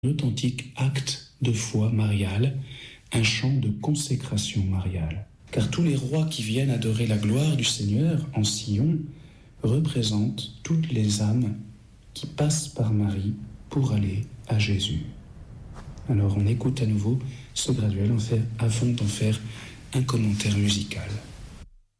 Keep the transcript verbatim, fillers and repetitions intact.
authentique acte de foi mariale, un chant de consécration mariale. Car tous les rois qui viennent adorer la gloire du Seigneur en Sion représentent toutes les âmes qui passent par Marie pour aller à Jésus. Alors on écoute à nouveau ce graduel avant d'en faire un commentaire musical.